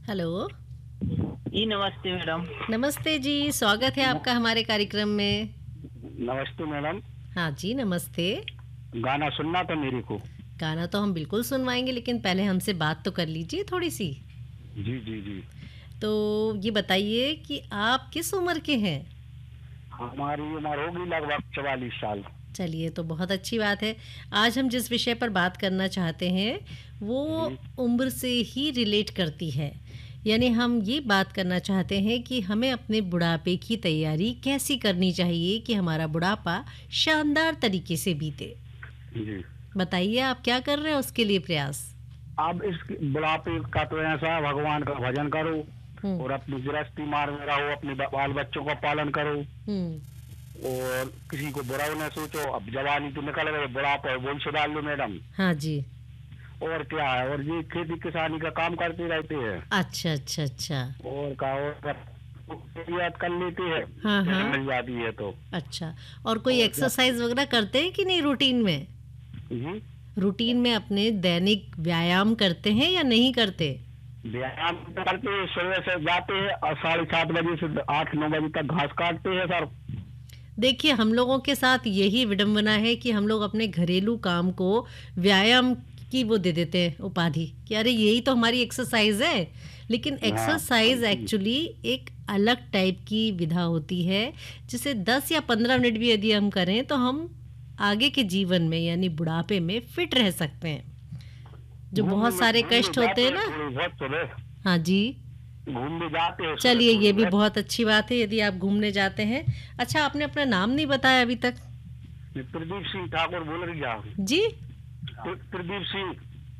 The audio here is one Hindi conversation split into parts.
हेलो। जी नमस्ते मैडम। नमस्ते जी, स्वागत है आपका हमारे कार्यक्रम में। नमस्ते मैडम। हाँ जी, नमस्ते। गाना सुनना था मेरे को। गाना तो हम बिल्कुल सुनवाएंगे, लेकिन पहले हमसे बात तो कर लीजिए थोड़ी सी। जी जी जी। तो ये बताइए कि आप किस उम्र के हैं? हमारी उम्र होगी लगभग 44 साल। चलिए, तो बहुत अच्छी बात है। आज हम जिस विषय पर बात करना चाहते हैं वो जी उम्र से ही रिलेट करती है। यानी हम ये बात करना चाहते हैं कि हमें अपने बुढ़ापे की तैयारी कैसी करनी चाहिए कि हमारा बुढ़ापा शानदार तरीके से बीते। जी। बताइए, आप क्या कर रहे हैं उसके लिए प्रयास? अब इस बुढ़ापे का तो ऐसा है, भगवान का भजन करो हम्म। और अपनी गृहस्थी मार्ग में रहो, अपने बाल बच्चों का पालन करो हम्म। और किसी को बुरा न सोचो। अब जवानी तो निकल गए, बुढ़ापा है, बोल सुधार लो मैडम। हाँ जी। और क्या है, और ये खेती किसानी का काम करते रहते हैं। अच्छा अच्छा अच्छा। और का और याद कर लेते हैं, हाँ जैसे हाँ। मिल जाती है तो। अच्छा, और कोई और क्या। एक्सरसाइज वगैरह करते हैं कि नहीं रूटीन में? जी। रूटीन में अपने दैनिक व्यायाम करते हैं या नहीं करते? व्यायाम तो करते हैं, सुबह से जाते हैं और 7:30 बजे से 8-9 बजे तक घास काटते हैं सर। देखिए, हम लोगों के साथ यही विडंबना है कि हम लोग अपने घरेलू काम को व्यायाम की वो दे देते हैं उपाधि कि अरे यही तो हमारी एक्सरसाइज है। लेकिन हाँ एक्सरसाइज जी। एक्चुअली एक अलग टाइप की विधा होती है, जिसे 10 या 15 मिनट भी यदि हम करें तो हम आगे के जीवन में यानी बुढ़ापे में फिट रह सकते हैं। जो बहुत सारे घूमने कष्ट होते जाते हैं हैं ना। थोड़ी बहुत सुबह। हाँ जी। घूमने जाते हैं सुबह चलिए, थोड़ी ये भी बहुत। बहुत अच्छी बात है यदि आप घूमने जाते हैं। अच्छा, आपने अपना नाम नहीं बताया अभी तक। मैं प्रदीप सिंह ठाकुर बोल रही हूँ। जी। प्रदीप सिंह।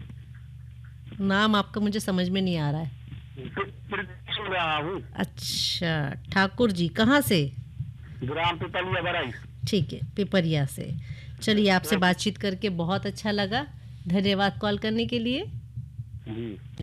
नाम आपका मुझे समझ में नहीं आ रहा है। प्रदीप सिंह रहा हूँ। अच्छा, ठाकुर जी कहाँ से? ग्राम पिपलिया बराई। ठीक है, पिपरिया से। चलिए, आपसे बातचीत करके बहुत अच्छा लगा। धन्यवाद कॉल करने के लिए। जी।